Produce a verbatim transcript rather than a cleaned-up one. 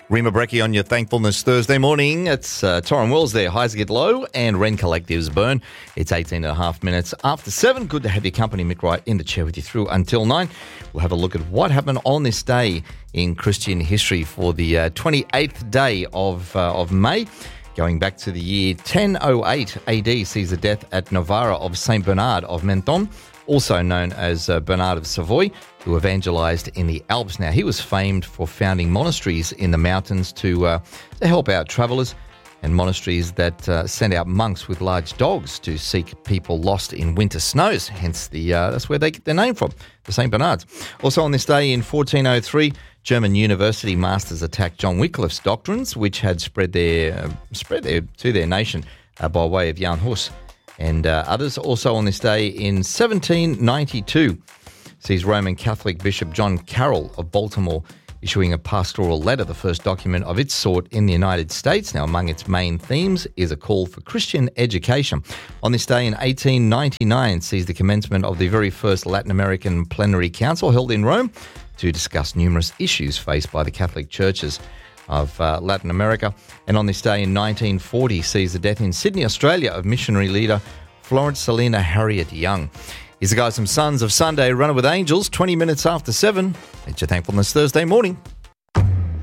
Rima Brecky on your Thankfulness Thursday morning. It's uh, Torren Wells there, highs get low, and Ren Collectives burn. It's eighteen and a half minutes after seven. Good to have your company, Mick Wright, in the chair with you through until nine. We'll have a look at what happened on this day in Christian history for the uh, twenty-eighth day of, uh, of May. Going back to the year ten oh eight A D sees the death at Novara of Saint Bernard of Menthon, also known as uh, Bernard of Savoy, who evangelized in the Alps. Now, he was famed for founding monasteries in the mountains to, uh, to help out travellers, and monasteries that uh, sent out monks with large dogs to seek people lost in winter snows. Hence, the uh, that's where they get their name from, the Saint Bernards. Also on this day in fourteen oh three, German university masters attacked John Wycliffe's doctrines, which had spread their uh, spread their, to their nation uh, by way of Jan Hus and uh, others. Also on this day in seventeen ninety-two, sees Roman Catholic Bishop John Carroll of Baltimore issuing a pastoral letter, the first document of its sort in the United States. Now, among its main themes is a call for Christian education. On this day in eighteen ninety-nine, sees the commencement of the very first Latin American Plenary Council held in Rome to discuss numerous issues faced by the Catholic churches of uh, Latin America. And on this day in nineteen forty, sees the death in Sydney, Australia, of missionary leader Florence Selina Harriet Young. Here's the guys from Sons of Sunday, Runner with Angels, twenty minutes after seven. It's your Thankfulness Thursday morning.